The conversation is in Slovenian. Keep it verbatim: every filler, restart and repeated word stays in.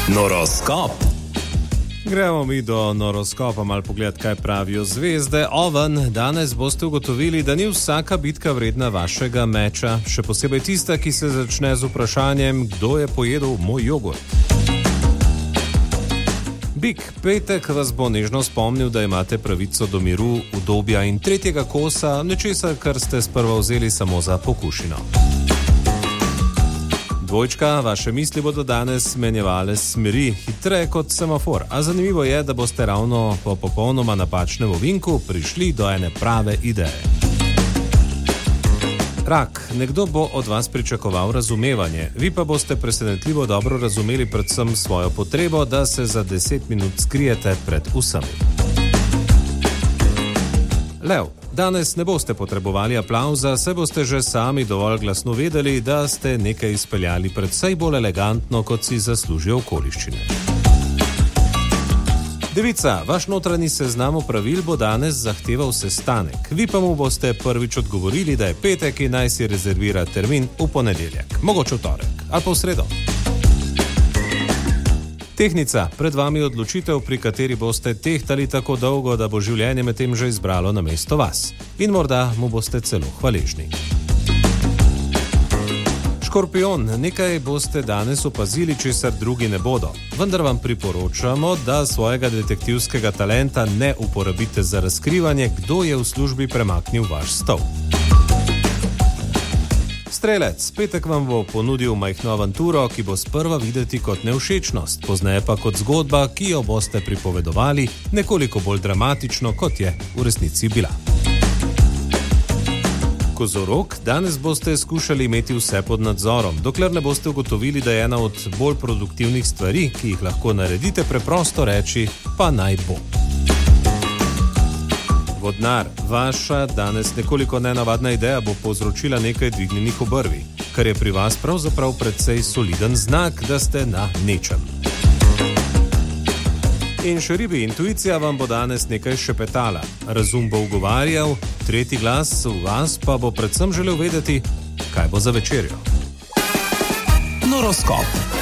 Noroskop. Gremo mi do noroskopa, malo pogled, kaj pravijo zvezde. Oven, danes boste ugotovili, da ni vsaka bitka vredna vašega meča, še posebej tista, ki se začne z vprašanjem, kdo je pojedel moj jogurt. Bik, petek vas bo nežno spomnil, da imate pravico do miru, udobja in tretjega kosa, nečesa, kar ste sprva vzeli samo za pokušino. Dvojčka, vaše misli bodo danes menjevale smeri hitreje kot semafor, a zanimivo je, da boste ravno po popolnoma napačnem ovinku prišli do ene prave ideje. Rak, nekdo bo od vas pričakoval razumevanje, vi pa boste presenetljivo dobro razumeli predvsem svojo potrebo, da se za deset minut skrijete pred vsemi. Lev, danes ne boste potrebovali aplavza, saj boste že sami dovolj glasno vedeli, da ste nekaj izpeljali predvsej bolj elegantno, kot si zaslužijo okoliščine. Devica, vaš notranji seznam pravil bo danes zahteval sestanek. Vi pa mu boste prvič odgovorili, da je petek in naj si rezervira termin v ponedeljek, mogoče v torek ali pa v sredo. Tehnica, pred vami odločitev, pri kateri boste tehtali tako dolgo, da bo življenje medtem že izbralo namesto vas. In morda mu boste celo hvaležni. Škorpion, nekaj boste danes opazili, česar drugi ne bodo. Vendar vam priporočamo, da svojega detektivskega talenta ne uporabite za razkrivanje, kdo je v službi premaknil vaš stol. Strelec, petek vam bo ponudil majhno avanturo, ki bo sprva videti kot nevšečnost, pozneje pa kot zgodba, ki jo boste pripovedovali nekoliko bolj dramatično, kot je v resnici bila. Kozorog, danes boste skušali imeti vse pod nadzorom, dokler ne boste ugotovili, da je ena od bolj produktivnih stvari, ki jih lahko naredite, preprosto reči, pa naj bo. Vodnar, vaša danes nekoliko nenavadna ideja bo povzročila nekaj dvignjenih obrvi, kar je pri vas pravzaprav precej soliden znak, da ste na nečem. In še ribi, intuicija vam bo danes nekaj šepetala. Razum bo ugovarjal, tretji glas v vas pa bo predvsem želel vedeti, kaj bo za večerjo. Noroskop.